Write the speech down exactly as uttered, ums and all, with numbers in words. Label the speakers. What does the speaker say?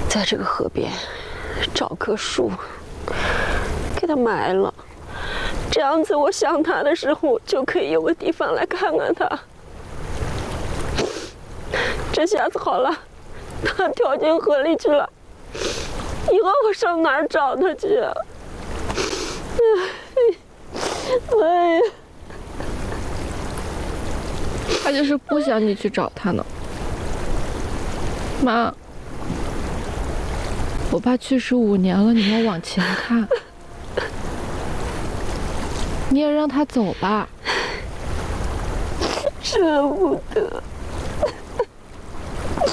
Speaker 1: 在这个河边找棵树，给它埋了。这样子，我想他的时候就可以有个地方来看看他。这下子好了，他跳进河里去了，以后我上哪儿找他去啊？哎呀！
Speaker 2: 他就是不想你去找他呢，妈。我爸去世五年了，你要往前看，你也让他走吧。
Speaker 1: 舍不得。